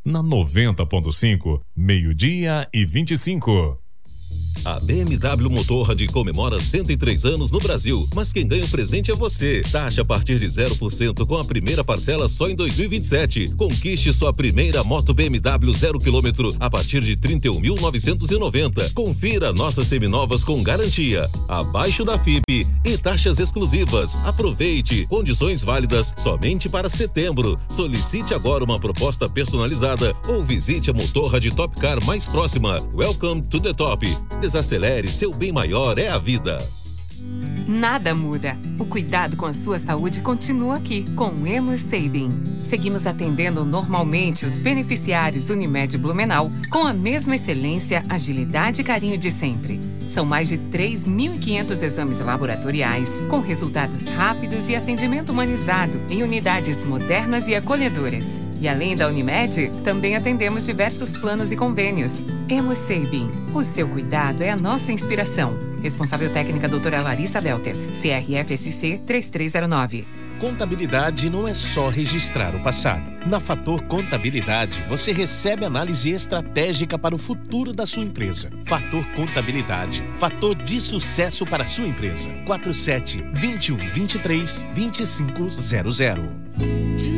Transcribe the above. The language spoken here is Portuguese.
Na 90.5, 12:25. A BMW Motorrad comemora 103 anos no Brasil, mas quem ganha o presente é você. Taxa a partir de 0% com a primeira parcela só em 2027. Conquiste sua primeira moto BMW 0 km a partir de 31.990. Confira nossas seminovas com garantia, abaixo da FIP e taxas exclusivas. Aproveite, condições válidas somente para setembro. Solicite agora uma proposta personalizada ou visite a Motorrad Top Car mais próxima. Welcome to the top. Desacelere, seu bem maior é a vida. Nada muda. O cuidado com a sua saúde continua aqui, com o Hemosabin. Seguimos atendendo normalmente os beneficiários Unimed Blumenau com a mesma excelência, agilidade e carinho de sempre. São mais de 3.500 exames laboratoriais, com resultados rápidos e atendimento humanizado em unidades modernas e acolhedoras. E além da Unimed, também atendemos diversos planos e convênios. Hemosabin, o seu cuidado é a nossa inspiração. Responsável técnica doutora Larissa Delter, CRFSC 3309. Contabilidade não é só registrar o passado. Na Fator Contabilidade, você recebe análise estratégica para o futuro da sua empresa. Fator Contabilidade, fator de sucesso para a sua empresa. 47 21 23 2500.